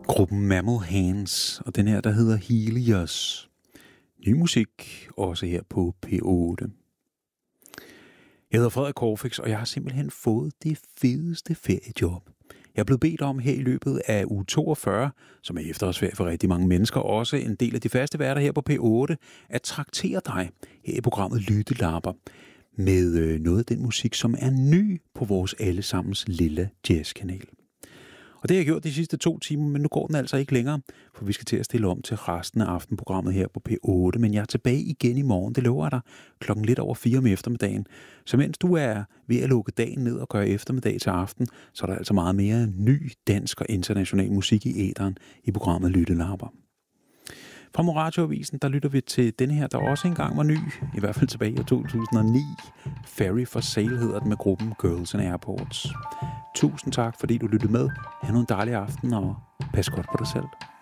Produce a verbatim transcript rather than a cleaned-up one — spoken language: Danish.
Gruppen Mammal Hands, og den her, der hedder Helios. Ny musik, også her på P otte. Jeg hedder Frederik Corfix, og jeg har simpelthen fået det fedeste feriejob. Jeg er blevet bedt om her i løbet af uge toogfyrre, som er efterårsferie for rigtig mange mennesker, også en del af de faste værter her på P otte, at traktere dig her i programmet Lyttelapper med noget af den musik, som er ny på vores allesammens lille jazzkanal. Og det har jeg gjort de sidste to timer, men nu går den altså ikke længere, for vi skal til at stille om til resten af aftenprogrammet her på P otte. Men jeg er tilbage igen i morgen, det lover jeg dig, klokken lidt over fire om eftermiddagen. Så mens du er ved at lukke dagen ned og gøre eftermiddag til aften, så er der altså meget mere ny dansk og international musik i æteren i programmet Lyttelapper. Fra Radioavisen, der lytter vi til denne her, der også engang var ny, i hvert fald tilbage i to tusind og ni. Ferry for Sale hedder den med gruppen Girls and Airports. Tusind tak, fordi du lyttede med. Ha' nu en dejlig aften, og pas godt på dig selv.